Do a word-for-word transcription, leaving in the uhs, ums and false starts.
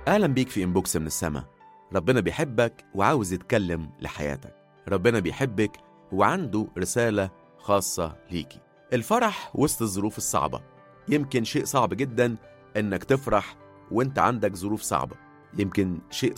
أهلا بيك في إنبوكس من السما. ربنا بيحبك وعاوز يتكلم لحياتك. ربنا بيحبك وعنده رسالة خاصة ليكي. الفرح وسط الظروف الصعبة. يمكن شيء صعب جدا إنك تفرح وإنت عندك ظروف صعبة. يمكن شيء